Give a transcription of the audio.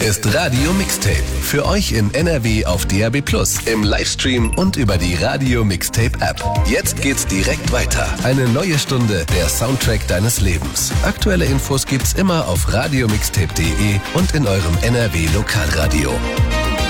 ist Radio Mixtape. Für euch in NRW auf DAB+, im Livestream und über die Radio Mixtape App. Jetzt geht's direkt weiter. Eine neue Stunde, der Soundtrack deines Lebens. Aktuelle Infos gibt's immer auf radiomixtape.de und in eurem NRW Lokalradio.